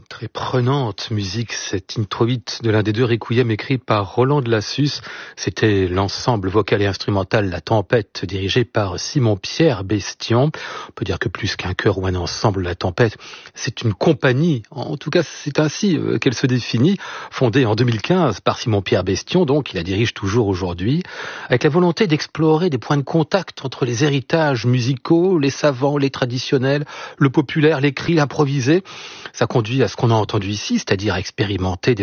Très prenante musique, cette introïte de l'un des deux requiem écrit par Roland de Lassus. C'était l'ensemble vocal et instrumental La Tempête, dirigé par Simon-Pierre Bestion. On peut dire que plus qu'un chœur ou un ensemble, La Tempête, c'est une compagnie. En tout cas, c'est ainsi qu'elle se définit. Fondée en 2015 par Simon-Pierre Bestion, donc il la dirige toujours aujourd'hui, avec la volonté d'explorer des points de contact entre les héritages musicaux, les savants, les traditionnels, le populaire, l'écrit, l'improvisé. Ça conduit à ce qu'on a entendu ici, c'est-à-dire à expérimenter des